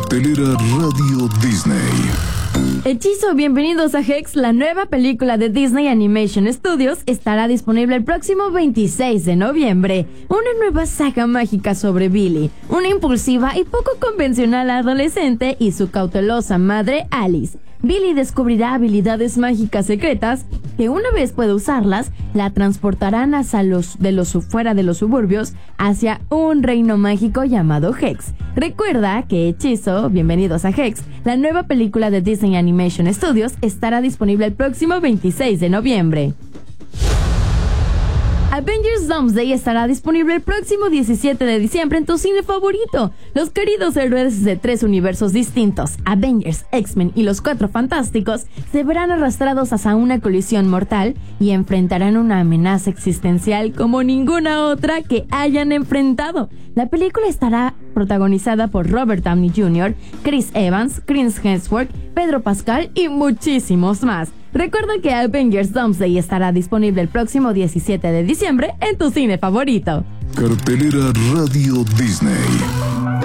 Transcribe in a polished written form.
Cartelera Radio Disney. Hechizo, bienvenidos a Hex. La nueva película de Disney Animation Studios estará disponible el próximo 26 de noviembre. Una nueva saga mágica sobre Billy, una impulsiva y poco convencional adolescente y su cautelosa madre Alice. Billy descubrirá habilidades mágicas secretas que, una vez puede usarlas, la transportarán fuera de los suburbios hacia un reino mágico llamado Hex. Recuerda que Hechizo, bienvenidos a Hex, la nueva película de Disney Animation Studios estará disponible el próximo 26 de noviembre. Avengers Doomsday estará disponible el próximo 17 de diciembre en tu cine favorito. Los queridos héroes de 3 universos distintos, Avengers, X-Men y los Cuatro Fantásticos, se verán arrastrados hacia una colisión mortal y enfrentarán una amenaza existencial como ninguna otra que hayan enfrentado. La película estará protagonizada por Robert Downey Jr., Chris Evans, Chris Hemsworth, Pedro Pascal y muchísimos más. Recuerda que Avengers Doomsday estará disponible el próximo 17 de diciembre en tu cine favorito. Cartelera Radio Disney.